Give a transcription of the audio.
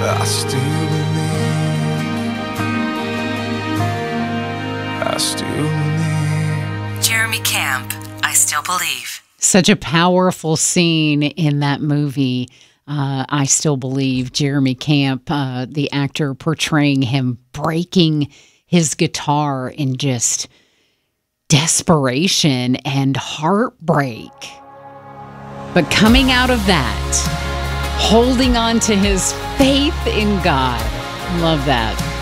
I still believe. I still believe. Jeremy Camp, I Still Believe. Such a powerful scene in that movie. I Still Believe. Jeremy Camp, the actor portraying him breaking his guitar in just desperation and heartbreak. But coming out of that, holding on to his faith in God. Love that.